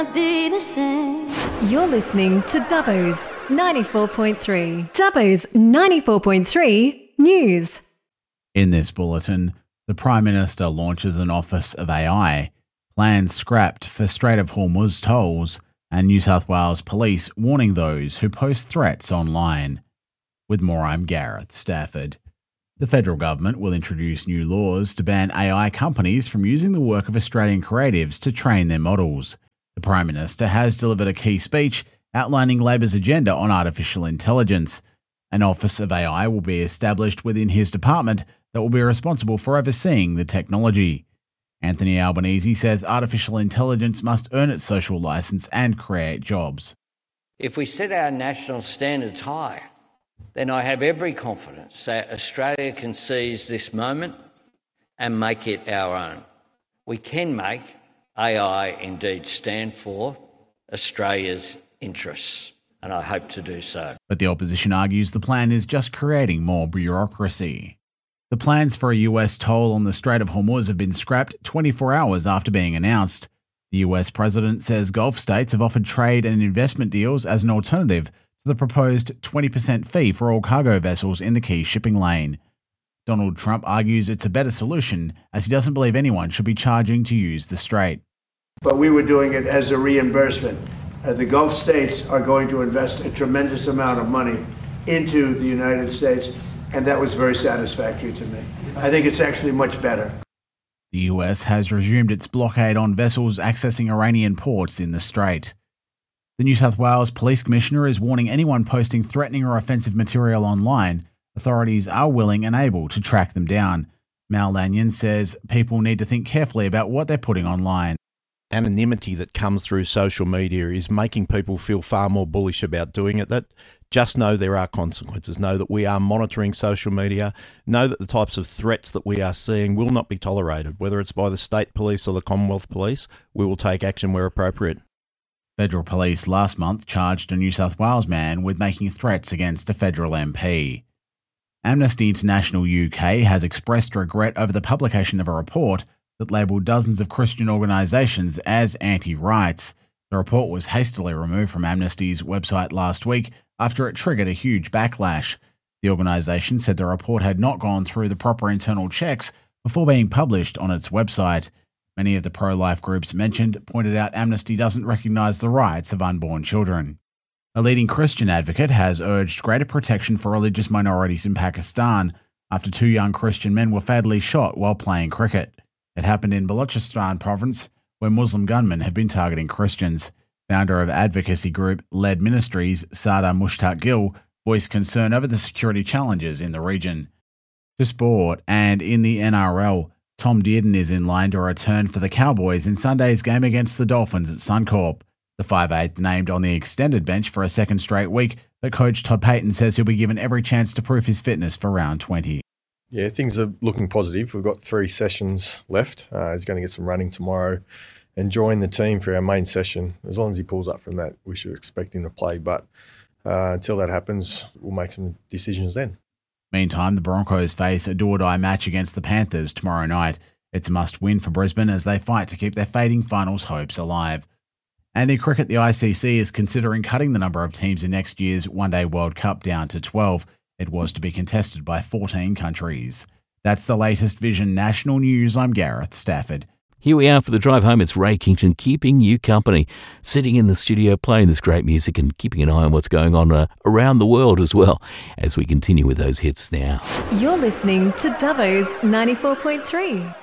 Be the same. You're listening to Dubbo's 94.3. Dubbo's 94.3 News. In this bulletin, the Prime Minister launches an Office of AI, plans scrapped for Strait of Hormuz tolls, and New South Wales Police warning those who post threats online. With more, I'm Gareth Stafford. The federal government will introduce new laws to ban AI companies from using the work of Australian creatives to train their models. The Prime Minister has delivered a key speech outlining Labor's agenda on artificial intelligence. An Office of AI will be established within his department that will be responsible for overseeing the technology. Anthony Albanese says artificial intelligence must earn its social licence and create jobs. If we set our national standards high, then I have every confidence that Australia can seize this moment and make it our own. We can make AI indeed stand for Australia's interests, and I hope to do so. But the opposition argues the plan is just creating more bureaucracy. The plans for a US toll on the Strait of Hormuz have been scrapped 24 hours after being announced. The US president says Gulf states have offered trade and investment deals as an alternative to the proposed 20% fee for all cargo vessels in the key shipping lane. Donald Trump argues it's a better solution as he doesn't believe anyone should be charging to use the strait. But we were doing it as a reimbursement. The Gulf states are going to invest a tremendous amount of money into the United States, and that was very satisfactory to me. I think it's actually much better. The US has resumed its blockade on vessels accessing Iranian ports in the strait. The New South Wales Police Commissioner is warning anyone posting threatening or offensive material online. Authorities are willing and able to track them down. Mal Lanyon says people need to think carefully about what they're putting online. Anonymity that comes through social media is making people feel far more bullish about doing it. That just know there are consequences. Know that we are monitoring social media. Know that the types of threats that we are seeing will not be tolerated. Whether it's by the state police or the Commonwealth Police, we will take action where appropriate. Federal police last month charged a New South Wales man with making threats against a federal MP. Amnesty International UK has expressed regret over the publication of a report that labelled dozens of Christian organisations as anti-rights. The report was hastily removed from Amnesty's website last week after it triggered a huge backlash. The organisation said the report had not gone through the proper internal checks before being published on its website. Many of the pro-life groups mentioned pointed out Amnesty doesn't recognise the rights of unborn children. A leading Christian advocate has urged greater protection for religious minorities in Pakistan after two young Christian men were fatally shot while playing cricket. It happened in Balochistan province, where Muslim gunmen have been targeting Christians. Founder of advocacy group Led Ministries, Sada Mushtaq Gill, voiced concern over the security challenges in the region. To sport, and in the NRL, Tom Dearden is in line to return for the Cowboys in Sunday's game against the Dolphins at Suncorp. The 5'8" named on the extended bench for a second straight week, but coach Todd Payten says he'll be given every chance to prove his fitness for round 20. Yeah, things are looking positive. We've got 3 sessions left. He's going to get some running tomorrow and join the team for our main session. As long as he pulls up from that, we should expect him to play. But until that happens, we'll make some decisions then. Meantime, the Broncos face a do-or-die match against the Panthers tomorrow night. It's a must-win for Brisbane as they fight to keep their fading finals hopes alive. And in cricket, the ICC is considering cutting the number of teams in next year's One Day World Cup down to 12. It was to be contested by 14 countries. That's the latest Vision National News. I'm Gareth Stafford. Here we are for the drive home. It's Ray Kington keeping you company, sitting in the studio playing this great music and keeping an eye on what's going on around the world as well as we continue with those hits now. You're listening to Dubbo's 94.3.